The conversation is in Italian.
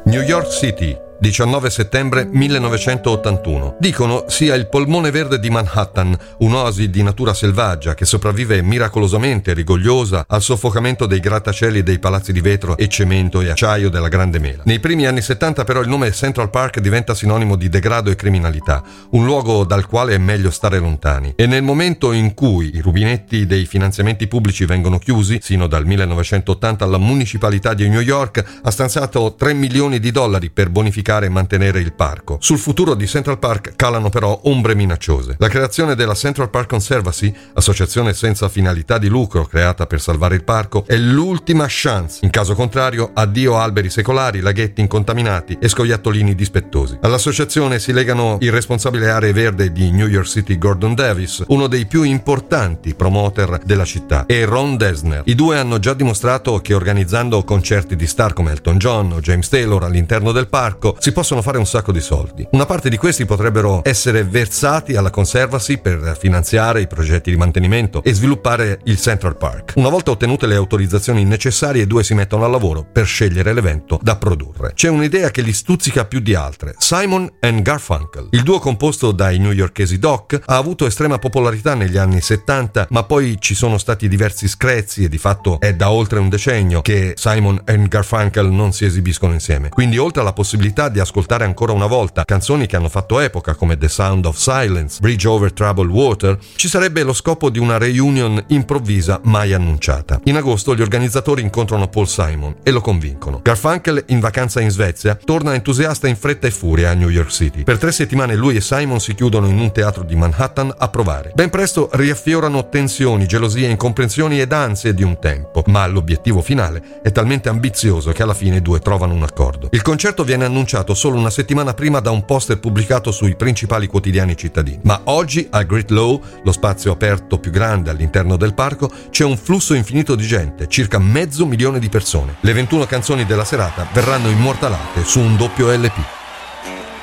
New York City, 19 settembre 1981. Dicono sia il polmone verde di Manhattan, un'oasi di natura selvaggia che sopravvive miracolosamente rigogliosa al soffocamento dei grattacieli dei palazzi di vetro e cemento e acciaio della Grande Mela. Nei primi anni 70 però il nome Central Park diventa sinonimo di degrado e criminalità, un luogo dal quale è meglio stare lontani. E nel momento in cui i rubinetti dei finanziamenti pubblici vengono chiusi, sino dal 1980 la municipalità di New York ha stanziato $3 milioni per bonificare e mantenere il parco. Sul futuro di Central Park calano però ombre minacciose. La creazione della Central Park Conservancy, associazione senza finalità di lucro creata per salvare il parco, è l'ultima chance. In caso contrario, addio alberi secolari, laghetti incontaminati e scoiattolini dispettosi. All'associazione si legano il responsabile aree verde di New York City Gordon Davis, uno dei più importanti promoter della città, e Ron Dessner. I due hanno già dimostrato che organizzando concerti di star come Elton John o James Taylor all'interno del parco si possono fare un sacco di soldi. Una parte di questi potrebbero essere versati alla Conservancy per finanziare i progetti di mantenimento e sviluppare il Central Park. Una volta ottenute le autorizzazioni necessarie, i due si mettono al lavoro per scegliere l'evento da produrre. C'è un'idea che li stuzzica più di altre: Simon and Garfunkel. Il duo, composto dai newyorkesi Doc, ha avuto estrema popolarità negli anni 70, ma poi ci sono stati diversi screzi e di fatto è da oltre un decennio che Simon and Garfunkel non si esibiscono insieme. Quindi, oltre alla possibilità di ascoltare ancora una volta canzoni che hanno fatto epoca come The Sound of Silence, Bridge Over Troubled Water, ci sarebbe lo scopo di una reunion improvvisa mai annunciata. In agosto gli organizzatori incontrano Paul Simon e lo convincono. Garfunkel, in vacanza in Svezia, torna entusiasta in fretta e furia a New York City. Per 3 settimane lui e Simon si chiudono in un teatro di Manhattan a provare. Ben presto riaffiorano tensioni, gelosie, incomprensioni ed ansie di un tempo, ma l'obiettivo finale è talmente ambizioso che alla fine i due trovano un accordo. Il concerto viene annunciato solo una settimana prima da un poster pubblicato sui principali quotidiani cittadini. Ma oggi al Great Lawn, lo spazio aperto più grande all'interno del parco, c'è un flusso infinito di gente, circa 500.000 di persone. Le 21 canzoni della serata verranno immortalate su un doppio LP.